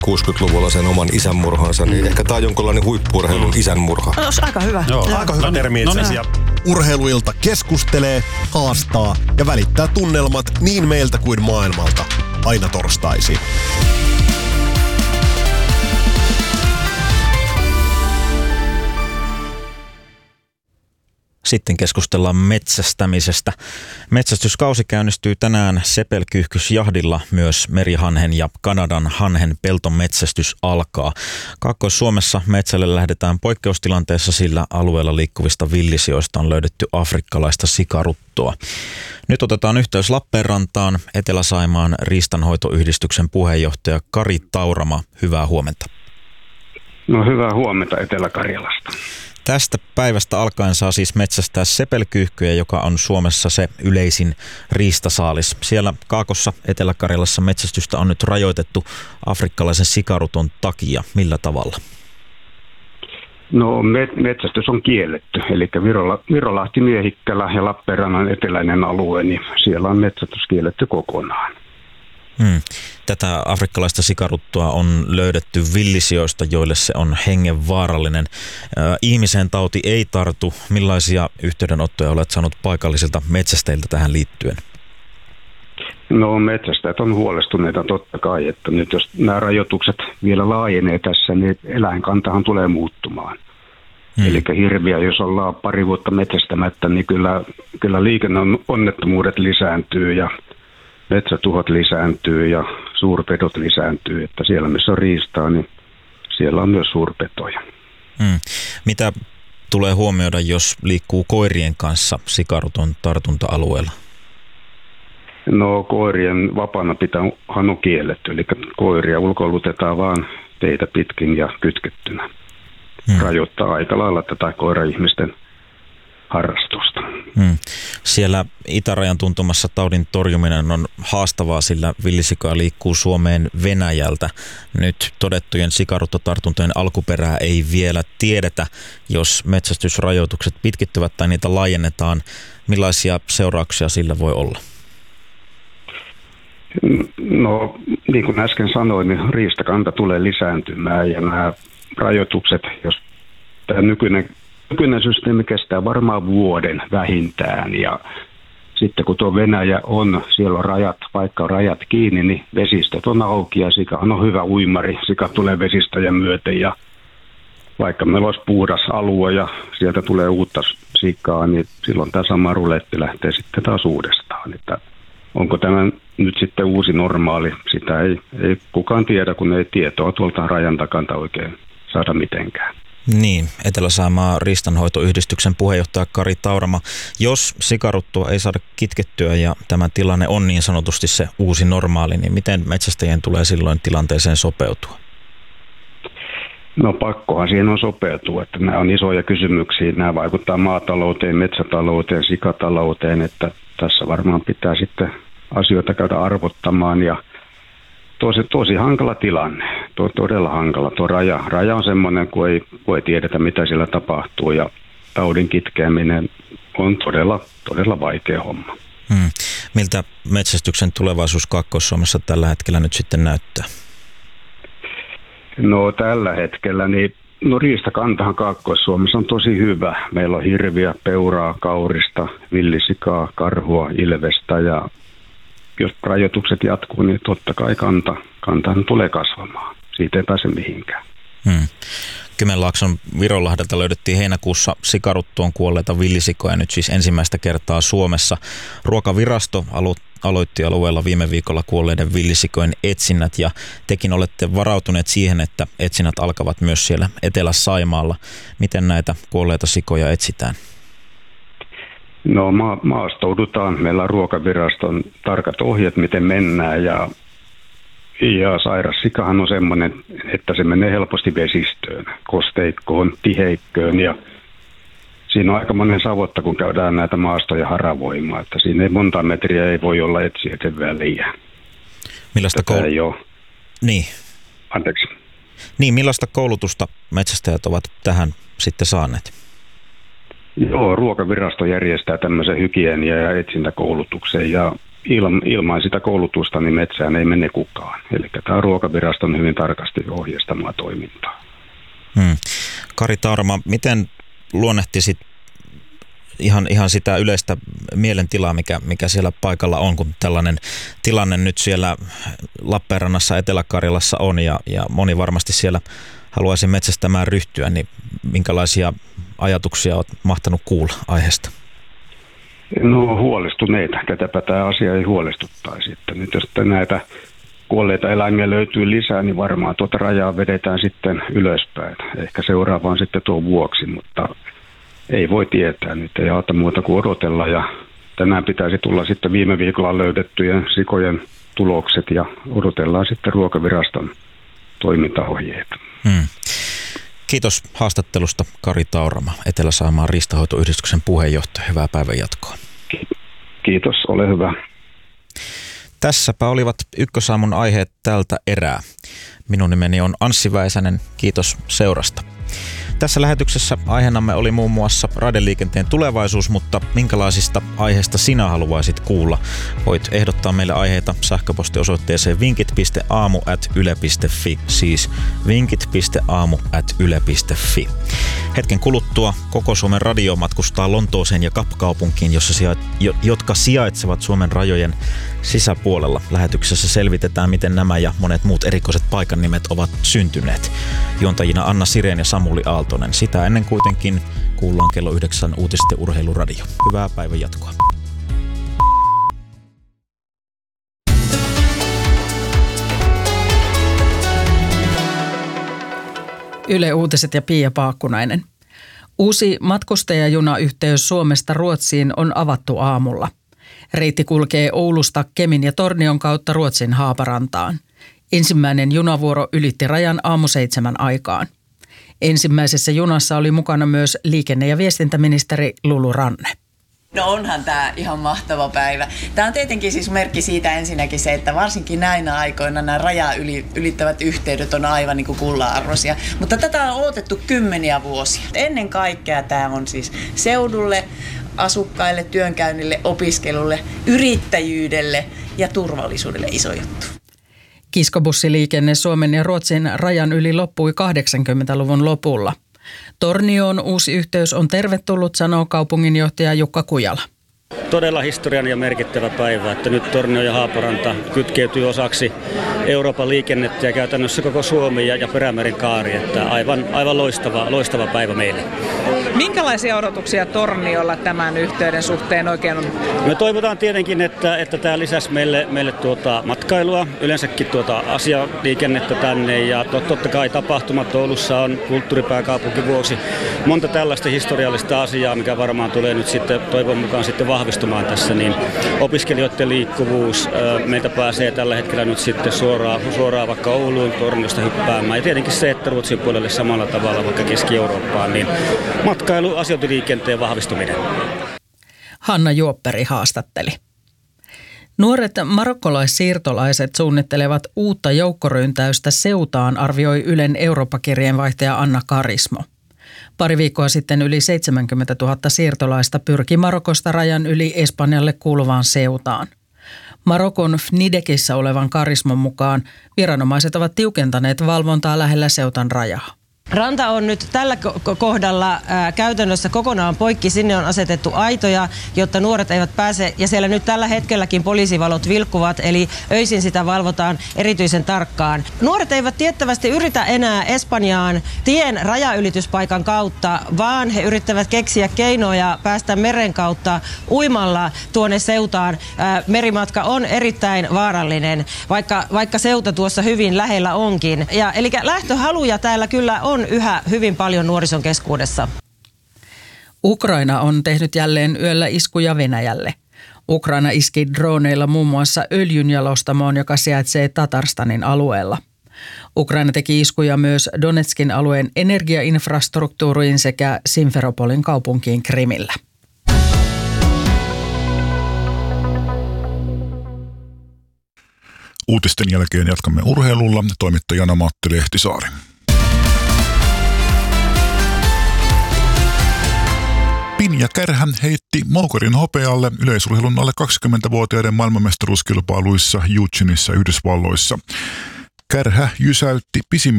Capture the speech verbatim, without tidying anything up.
kuusikymmentäluvulla sen oman isänmurhansa, niin ehkä tämä on jonkinlainen huippu-urheilun isänmurha. No, aika hyvä. Joo, Joo. aika hyvä termi itse asiassa. Urheiluilta keskustelee, haastaa ja välittää tunnelmat niin meiltä kuin maailmalta. Aina torstaisin. Sitten keskustellaan metsästämisestä. Metsästyskausi käynnistyy tänään sepelkyyhkysjahdilla, myös merihanhen ja Kanadan hanhen peltometsästys alkaa. Kaakkois-Suomessa metsälle lähdetään poikkeustilanteessa, sillä alueella liikkuvista villisioista on löydetty afrikkalaista sikaruttoa. Nyt otetaan yhteys Lappeenrantaan. Etelä-Saimaan riistanhoitoyhdistyksen puheenjohtaja Kari Taurama, hyvää huomenta. No hyvää huomenta Etelä-Karjalasta. Tästä päivästä alkaen saa siis metsästää sepelkyyhkyjä, joka on Suomessa se yleisin riistasaalis. Siellä Kaakossa Etelä-Karjalassa metsästystä on nyt rajoitettu afrikkalaisen sikaruton takia. Millä tavalla? No met- metsästys on kielletty, eli Virola- Virolahti, Miehikkälä ja Lappeenrannan eteläinen alue, niin siellä on metsästys kielletty kokonaan. Hmm. Tätä afrikkalaista sikaruttoa on löydetty villisioista, joille se on hengenvaarallinen. Äh, ihmiseen tauti ei tartu. Millaisia yhteydenottoja olet saanut paikallisilta metsästäjiltä tähän liittyen? No metsästäjät on huolestuneita totta kai, että nyt jos nämä rajoitukset vielä laajenee tässä, niin eläinkantahan tulee muuttumaan. Hmm. Eli hirviä, jos ollaan pari vuotta metsästämättä, niin kyllä, kyllä liikenneonnettomuudet lisääntyy ja metsätuhot lisääntyy ja suurpedot lisääntyy, että siellä missä on riistaa, niin siellä on myös suurpetoja. Hmm. Mitä tulee huomioida, jos liikkuu koirien kanssa sikaruton tartunta-alueella? No koirien vapaana pitähän on kielletty, eli koiria ulkoilutetaan vaan teitä pitkin ja kytkettynä. Hmm. Rajoittaa aika lailla tätä koira-ihmisten harrastusta. Hmm. Siellä itärajan tuntumassa taudin torjuminen on haastavaa, sillä villisika liikkuu Suomeen Venäjältä. Nyt todettujen sikaruttotartuntojen alkuperää ei vielä tiedetä. Jos metsästysrajoitukset pitkittyvät tai niitä laajennetaan, millaisia seurauksia sillä voi olla? No niin kuin äsken sanoin, niin riistakanta tulee lisääntymään ja nämä rajoitukset, jos tämä nykyinen Nykyinen systeemi kestää varmaan vuoden vähintään ja sitten kun tuo Venäjä on, siellä on rajat, vaikka on rajat kiinni, niin vesistöt on auki ja sika on hyvä uimari. Sika tulee vesistöjä myöten ja vaikka meillä olisi puhdas alue ja sieltä tulee uutta sikaa, niin silloin tämä sama ruletti lähtee sitten taas uudestaan. Että onko tämä nyt sitten uusi normaali? Sitä ei, ei kukaan tiedä, kun ei tietoa tuolta rajan takanta oikein saada mitenkään. Niin, Etelä-Saimaan riistanhoitoyhdistyksen puheenjohtaja Kari Taurama. Jos sikaruttua ei saada kitkettyä ja tämä tilanne on niin sanotusti se uusi normaali, niin miten metsästäjien tulee silloin tilanteeseen sopeutua? No pakkohan siihen on sopeutua, että nämä on isoja kysymyksiä. Nämä vaikuttaa maatalouteen, metsätalouteen, sikatalouteen, että tässä varmaan pitää sitten asioita käydä arvottamaan ja Tosi, tosi hankala tilanne, tuo, todella hankala. Tuo raja, raja on semmoinen, kun ei, kun ei tiedetä, mitä siellä tapahtuu ja taudin kitkeäminen on todella, todella vaikea homma. Hmm. Miltä metsästyksen tulevaisuus Kaakkois-Suomessa tällä hetkellä nyt sitten näyttää? No tällä hetkellä, niin no riistakantahan Kaakkois-Suomessa on tosi hyvä. Meillä on hirviä, peuraa, kaurista, villisikaa, karhua, ilvestä ja jos rajoitukset jatkuu, niin totta kai kanta, kantahan tulee kasvamaan. Siitä ei pääse mihinkään. Hmm. Kymenlaakson Virolahdelta löydettiin heinäkuussa sikaruttoon kuolleita villisikoja nyt siis ensimmäistä kertaa Suomessa. Ruokavirasto alo- aloitti alueella viime viikolla kuolleiden villisikojen etsinnät ja tekin olette varautuneet siihen, että etsinnät alkavat myös siellä Etelä-Saimaalla. Miten näitä kuolleita sikoja etsitään? No ma- maastoudutaan. Meillä on Ruokaviraston tarkat ohjeet, miten mennään ja, ja sairassikahan on semmoinen, että se menee helposti vesistöön, kosteikkoon, tiheikköön ja siinä on aika monen savotta, kun käydään näitä maastoja haravoimaan, että siinä ei monta metriä ei voi olla etsijöiden väliä. Millaista Tätä koul- ei ole. Niin. Anteeksi. Niin, millaista koulutusta metsästäjät ovat tähän sitten saaneet? Joo, Ruokavirasto järjestää tämmöisen hygienia- ja etsintäkoulutuksen ja ilman, ilman sitä koulutusta niin metsään ei mene kukaan. Eli tämä Ruokavirasto on hyvin tarkasti ohjeistamaa toimintaa. Hmm. Kari Taurama, miten luonnehtisit ihan, ihan sitä yleistä mielentilaa, mikä, mikä siellä paikalla on, kun tällainen tilanne nyt siellä Lappeenrannassa, Etelä-Karjalassa on ja, ja moni varmasti siellä haluaisi metsästämään ryhtyä, niin minkälaisia ajatuksia olet mahtanut kuulla aiheesta? No huolestuneita, ketäpä tämä asia ei huolestuttaisi. Että nyt jos näitä kuolleita eläimiä löytyy lisää, niin varmaan tuota rajaa vedetään sitten ylöspäin. Ehkä seuraavaan sitten tuo vuoksi, mutta ei voi tietää. Nyt ei auta muuta kuin odotella ja tänään pitäisi tulla sitten viime viikolla löydettyjen sikojen tulokset ja odotellaan sitten Ruokaviraston toimintaohjeet. Hmm. Kiitos haastattelusta Kari Taurama, Etelä-Saimaan riistanhoitoyhdistyksen puheenjohtaja. Hyvää päivän jatkoa. Kiitos, ole hyvä. Tässäpä olivat Ykkösaamun aiheet tältä erää. Minun nimeni on Anssi Väisänen. Kiitos seurasta. Tässä lähetyksessä aiheenamme oli muun muassa raideliikenteen tulevaisuus, mutta minkälaisista aiheista sinä haluaisit kuulla? Voit ehdottaa meille aiheita sähköpostiosoitteeseen vinkit piste aamu ät yle piste fi, siis vinkit piste aamu ät yle piste fi. Hetken kuluttua Koko Suomen radio matkustaa Lontooseen ja Kapkaupunkiin, jossa sijait- jotka sijaitsevat Suomen rajojen sisäpuolella. Lähetyksessä selvitetään, miten nämä ja monet muut erikoiset paikannimet ovat syntyneet. Juontajina Anna Sireen ja Samuli Aaltonen. Sitä ennen kuitenkin kuullaan kello yhdeksän uutisten urheiluradio. Hyvää päivän jatkoa. Yle Uutiset ja Pia Paakkunainen. Uusi matkustajajunayhteys Suomesta Ruotsiin on avattu aamulla. Reitti kulkee Oulusta Kemin ja Tornion kautta Ruotsin Haaparantaan. Ensimmäinen junavuoro ylitti rajan aamu seitsemän aikaan. Ensimmäisessä junassa oli mukana myös liikenne- ja viestintäministeri Lulu Ranne. No onhan tämä ihan mahtava päivä. Tämä on tietenkin siis merkki siitä ensinnäkin se, että varsinkin näinä aikoina nämä rajaa yli, ylittävät yhteydet on aivan niin kuin kullanarvoisia. Mutta tätä on odotettu kymmeniä vuosia. Ennen kaikkea tämä on siis seudulle, asukkaille, työnkäynnille, opiskelulle, yrittäjyydelle ja turvallisuudelle iso juttu. Kiskobussiliikenne Suomen ja Ruotsin rajan yli loppui kahdeksankymmentäluvun lopulla. Tornioon uusi yhteys on tervetullut, sanoo kaupunginjohtaja Jukka Kujala. Todella historian ja merkittävä päivä, että nyt Tornio ja Haaparanta kytkeytyy osaksi Euroopan liikennettä ja käytännössä koko Suomi ja, ja Perämeren kaari. Että aivan, aivan loistava, loistava päivä meille. Minkälaisia odotuksia Torniolla tämän yhteyden suhteen oikein on? Me toivotaan tietenkin, että, että tämä lisäsi meille, meille tuota matkailua, yleensäkin tuota asialiikennettä tänne ja tot, totta kai tapahtumat Oulussa on kulttuuripääkaupunki vuosi. Monta tällaista historiallista asiaa, mikä varmaan tulee nyt sitten toivon mukaan sitten vahvistumaan tässä, niin opiskelijoiden liikkuvuus, meiltä pääsee tällä hetkellä nyt sitten suoraan, suoraan vaikka Ouluun Torniosta hyppäämään. Ja tietenkin se, että Ruotsin puolelle samalla tavalla vaikka Keski-Eurooppaan, niin matkailu, asiointiliikenteen vahvistuminen. Hanna Juopperi haastatteli. Nuoret marokkolaissiirtolaiset suunnittelevat uutta joukkoryntäystä Ceutaan, arvioi Ylen Eurooppa-kirjeenvaihtaja Anna Karismo. Pari viikkoa sitten yli seitsemänkymmentätuhatta siirtolaista pyrki Marokosta rajan yli Espanjalle kuuluvaan Ceutaan. Marokon Fnidekissä olevan Karismon mukaan viranomaiset ovat tiukentaneet valvontaa lähellä Ceutan rajaa. Ranta on nyt tällä kohdalla ää, käytännössä kokonaan poikki. Sinne on asetettu aitoja, jotta nuoret eivät pääse. Ja siellä nyt tällä hetkelläkin poliisivalot vilkkuvat, eli öisin sitä valvotaan erityisen tarkkaan. Nuoret eivät tiettävästi yritä enää Espanjaan tien rajaylityspaikan kautta, vaan he yrittävät keksiä keinoja päästä meren kautta uimalla tuonne Ceutaan. Ää, merimatka on erittäin vaarallinen, vaikka, vaikka Ceuta tuossa hyvin lähellä onkin. Ja, eli lähtöhaluja täällä kyllä on yhä hyvin paljon nuorison keskuudessa. Ukraina on tehnyt jälleen yöllä iskuja Venäjälle. Ukraina iski droneilla muun muassa öljynjalostamoon, joka sijaitsee Tatarstanin alueella. Ukraina teki iskuja myös Donetskin alueen energiainfrastruktuuriin sekä Simferopolin kaupunkiin Krimillä. Uutisten jälkeen jatkamme urheilulla. Toimittajana Matti Lehtisaari. Pinja Kärhä heitti Moukarin hopealle yleisurheilun alle kaksikymmentävuotiaiden maailmanmestaruuskilpailuissa Eugenissä Yhdysvalloissa. Kärhä jysäytti pisimmällä